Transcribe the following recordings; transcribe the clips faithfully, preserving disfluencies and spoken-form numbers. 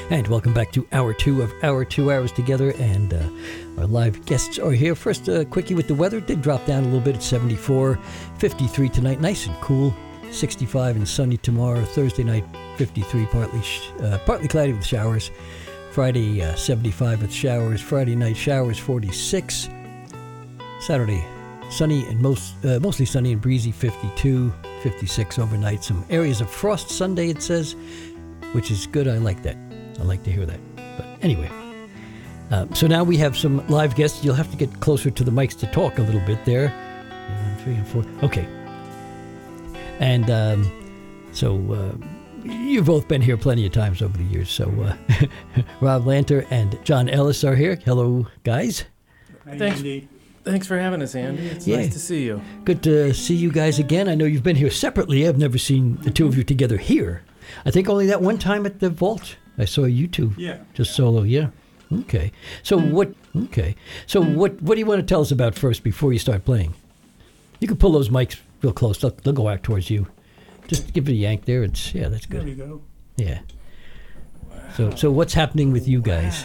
And welcome back to hour two of our two hours together, and uh, our live guests are here. First, a uh, quickie with the weather. It did drop down a little bit at seventy-four, fifty-three tonight, nice and cool. sixty-five and sunny tomorrow. Thursday night, fifty-three, partly sh- uh, partly cloudy with showers. Friday, uh, seventy-five with showers. Friday night showers, forty-six. Saturday, sunny and most uh, mostly sunny and breezy, fifty-two, fifty-six overnight. Some areas of frost Sunday, it says, which is good. I like that. I like to hear that. But anyway, uh, so now we have some live guests. You'll have to get closer to the mics to talk a little bit there. One, three, and four. Okay. And um, so uh, you've both been here plenty of times over the years. So uh, Rob Lanter and John Ellis are here. Hello, guys. Hi, Thanks. Andy. Thanks for having us, Andy. It's Yeah. nice to see you. Good to see you guys again. I know you've been here separately. I've never seen the two of you together here. I think only that one time at the vault. I saw you two. Yeah. Just solo, yeah. Okay. So what? Okay. So what? What do you want to tell us about first before you start playing? You can pull those mics real close. They'll, they'll go out towards you. Just give it a yank there. It's yeah, that's There good. we go. Yeah. So so what's happening with you guys?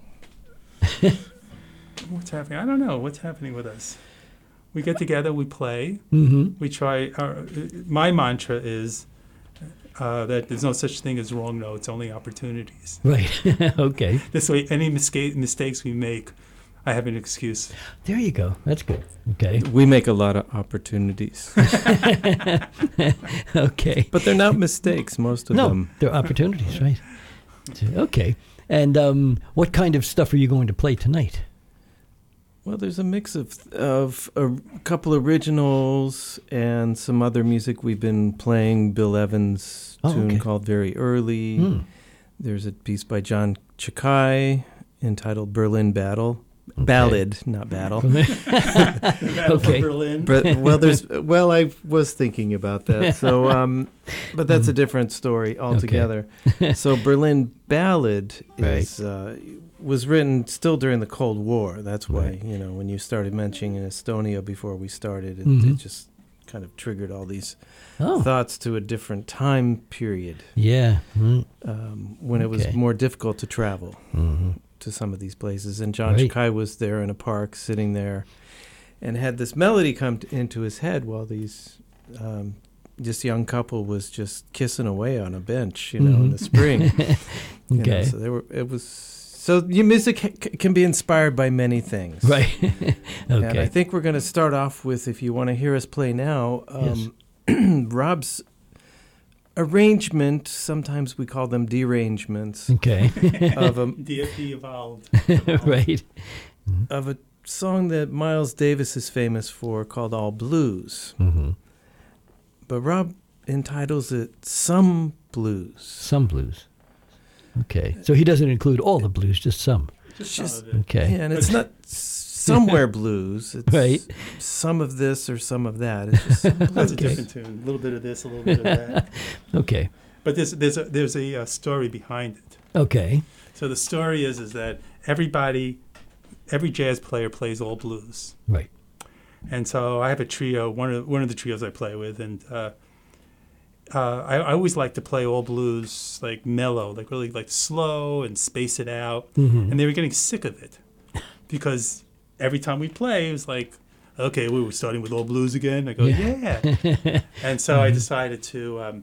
What's happening? I don't know. What's happening with us? We get together, we play, Mm-hmm. we try. Our, my mantra is uh, that there's no such thing as wrong notes, only opportunities. Right. Okay. This way, any misca- mistakes we make, I have an excuse. There you go. That's good. Okay. We make a lot of opportunities, Okay. but they're not mistakes, most of No, them. they're opportunities, right? So, okay. And um, what kind of stuff are you going to play tonight? Well, there's a mix of of a couple originals and some other music we've been playing. Bill Evans' Oh, tune okay. called Very Early. Hmm. There's a piece by John Chakai entitled Berlin Battle. Okay. Ballad, not battle. Battle for Okay. Berlin. But well, there's well, I was thinking about that. So, um, but that's a Mm. different story altogether. So, Berlin Ballad is uh, was written still during the Cold War. That's why Right. you know when you started mentioning Estonia before we started, it, Mhm. it just kind of triggered all these Oh. thoughts to a different time period Yeah. Mm. um, when it Okay. was more difficult to travel Mm-hmm. to some of these places. And John Right. Chakai was there in a park sitting there and had this melody come t- into his head while these um, this young couple was just kissing away on a bench, you know, in the Mhm. spring. You know, Okay. so they were. It was so your music c- can be inspired by many things, Right. And I Okay. think we're going to start off with, if you want to hear us play now, um, Rob's arrangement. Sometimes we call them derangements Okay. of a D F D evolved. Right. of a song that Miles Davis is famous for called All Blues. Mm-hmm. But Rob entitles it Some Blues. Some blues. Okay. So he doesn't include all the blues, just some. Just Just- some of it. Okay. Yeah, and it's not somewhere blues. It's Right. some of this or some of that. It's just some That's blues. a Okay. different tune. A little bit of this, a little bit of that. Okay. But there's there's a, there's a uh, story behind it. Okay. So the story is is that everybody, every jazz player plays all blues. Right. And so I have a trio, one of one of the trios I play with, and uh, uh, I, I always like to play all blues like mellow, like really like slow and space it out. Mm-hmm. And they were getting sick of it because every time we play, it was like, okay, we were starting with all blues again. I go, Yeah. yeah. And so I Mhm. decided to um,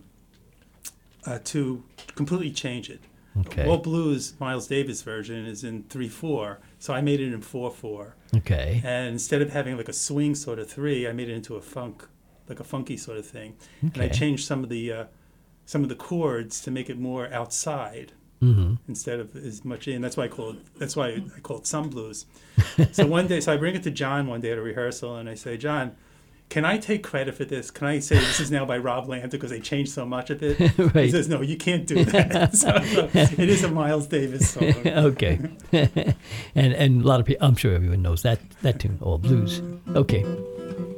uh, to completely change it. Okay. All blues, Miles Davis version is in three four, so I made it in four four. Okay. And instead of having like a swing sort of three, I made it into a funk, like a funky sort of thing. And I Okay. changed some of the uh, some of the chords to make it more outside Mm-hmm. instead of as much in. That's why I call it. That's why I call it some blues. So one day, so I bring it to John one day at a rehearsal, and I say, John, can I take credit for this? Can I say this is now by Rob Lanter because they changed so much of it? He Right. says, no, you can't do that. so, so it is a Miles Davis song. Okay. and and a lot of people, I'm sure everyone knows that that tune, all blues. Okay.